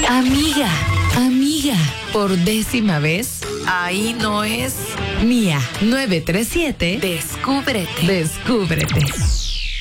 Amiga, amiga, por 10ª vez, ahí no es. Mía 937, descúbrete.